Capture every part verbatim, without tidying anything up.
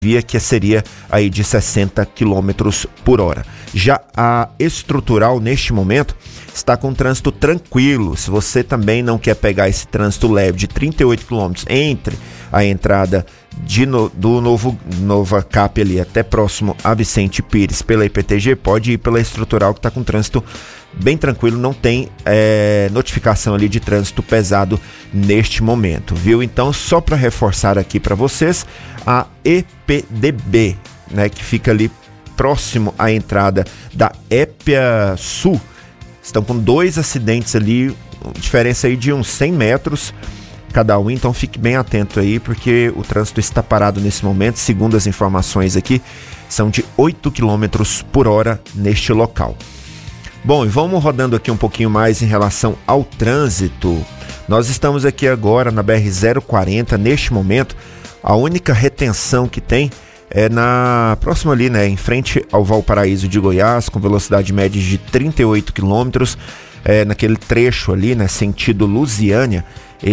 via que seria aí de sessenta quilômetros por hora. Já a estrutural, neste momento, está com trânsito tranquilo. Se você também não quer pegar esse trânsito leve de trinta e oito quilômetros entre a entrada de no, do novo Nova Cap ali até próximo a Vicente Pires pela I P T G, pode ir pela estrutural que está com trânsito bem tranquilo, não tem é, notificação ali de trânsito pesado neste momento, viu? Então, só para reforçar aqui para vocês, a E P D B, né, que fica ali próximo à entrada da Épia Sul, estão com dois acidentes ali, diferença aí de uns cem metros cada um, então fique bem atento aí, porque o trânsito está parado nesse momento. Segundo as informações aqui, são de oito quilômetros por hora neste local. Bom, e vamos rodando aqui um pouquinho mais em relação ao trânsito. Nós estamos aqui agora na B R zero quarenta, neste momento, a única retenção que tem é na próxima ali, né, em frente ao Valparaíso de Goiás, com velocidade média de trinta e oito quilômetros, é, naquele trecho ali, né, sentido Lusiânia,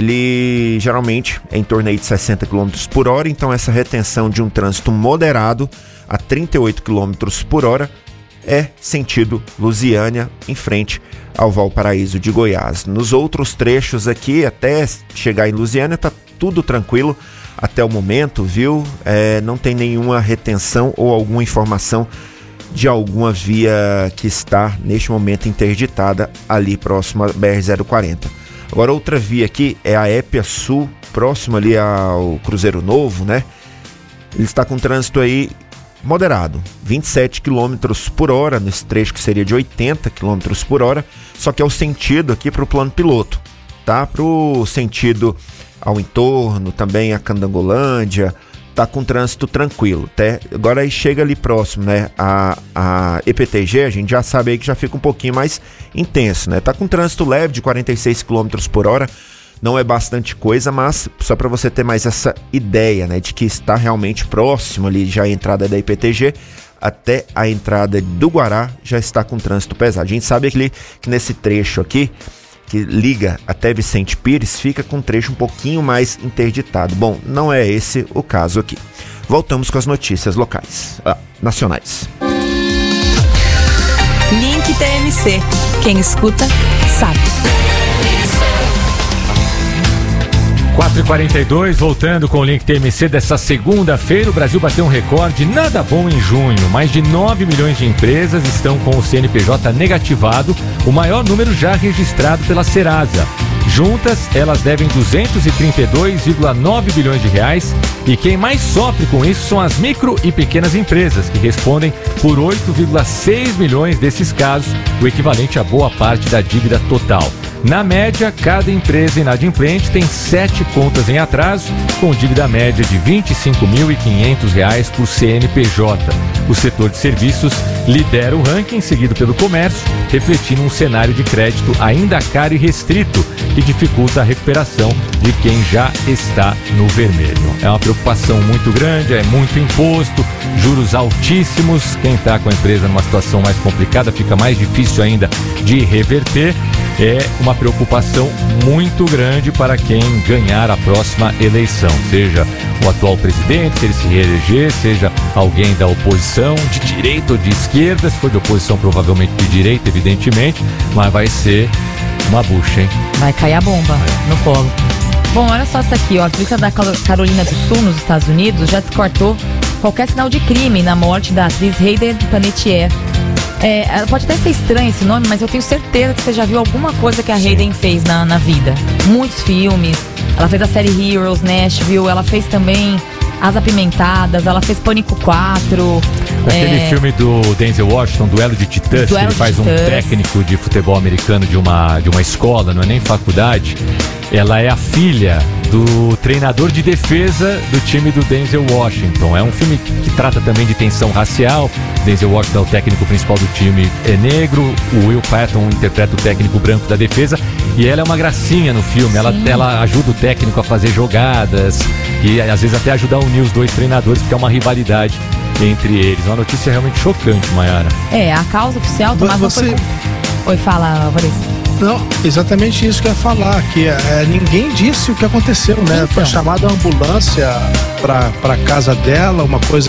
ele geralmente é em torno aí de sessenta quilômetros por hora, então essa retenção de um trânsito moderado a trinta e oito quilômetros por hora é sentido Lusiânia, em frente ao Valparaíso de Goiás. Nos outros trechos aqui, até chegar em Lusiânia, tá tudo tranquilo até o momento, viu? É, não tem nenhuma retenção ou alguma informação de alguma via que está neste momento interditada ali próximo à B R zero quarenta. Agora, outra via aqui é a Épia Sul, próximo ali ao Cruzeiro Novo, né? Ele está com trânsito aí moderado, vinte e sete quilômetros por hora, nesse trecho que seria de oitenta quilômetros por hora, só que é o sentido aqui para o plano piloto, tá? Para o sentido ao entorno, também a Candangolândia, tá com trânsito tranquilo, tá? Agora aí chega ali próximo, né, a, a E P T G, a gente já sabe aí que já fica um pouquinho mais intenso, né? Tá com trânsito leve de quarenta e seis quilômetros por hora, não é bastante coisa, mas só para você ter mais essa ideia, né, de que está realmente próximo ali já a entrada da I P T G até a entrada do Guará já está com trânsito pesado. A gente sabe que, que nesse trecho aqui, que liga até Vicente Pires, fica com um trecho um pouquinho mais interditado. Bom, não é esse o caso aqui. Voltamos com as notícias locais, ah, nacionais. Link T M C. Quem escuta, sabe. quatro e quarenta e dois, voltando com o Link T M C dessa segunda-feira, o Brasil bateu um recorde nada bom em junho. Mais de nove milhões de empresas estão com o C N P J negativado, o maior número já registrado pela Serasa. Juntas, elas devem duzentos e trinta e dois vírgula nove bilhões de reais, e quem mais sofre com isso são as micro e pequenas empresas, que respondem por oito vírgula seis milhões desses casos, o equivalente a boa parte da dívida total. Na média, cada empresa inadimplente tem sete contas em atraso, com dívida média de vinte e cinco mil e quinhentos reais por C N P J. O setor de serviços lidera o ranking, seguido pelo comércio, refletindo um cenário de crédito ainda caro e restrito, que dificulta a recuperação de quem já está no vermelho. É uma preocupação muito grande, é muito imposto, juros altíssimos. Quem está com a empresa numa situação mais complicada fica mais difícil ainda de reverter. É uma preocupação muito grande para quem ganhar a próxima eleição, seja o atual presidente, se ele se reeleger, seja alguém da oposição, de direita ou de esquerda. Se for de oposição, provavelmente de direita, evidentemente, mas vai ser uma bucha, hein? Vai cair a bomba no colo. Bom, olha só isso aqui, ó. A polícia da Carolina do Sul, nos Estados Unidos, já descartou qualquer sinal de crime na morte da atriz Hayden Panettiere. É, pode até ser estranho esse nome, mas eu tenho certeza que você já viu alguma coisa que a Hayden fez na, na vida. Muitos filmes. Ela fez a série Heroes, Nashville, ela fez também As Apimentadas, ela fez Pânico quatro. Aquele é... filme do Denzel Washington, Duelo de Titãs, Duelo que ele faz de um técnico de futebol americano de uma, de uma escola, não é nem faculdade. Ela é a filha do treinador de defesa do time do Denzel Washington. É um filme que trata também de tensão racial. Denzel Washington é o técnico principal do time, é negro. O Will Patton interpreta o técnico branco da defesa. E ela é uma gracinha no filme. Ela, ela ajuda o técnico a fazer jogadas e às vezes até ajudar a unir os dois treinadores, porque é uma rivalidade entre eles. Uma notícia realmente chocante, Mayara. É, a causa oficial... Tomás você... não foi... Oi, fala, Vanessa. Não, exatamente isso que eu ia falar, que é, ninguém disse o que aconteceu, né? Então. Foi chamada a ambulância para para casa dela, uma coisa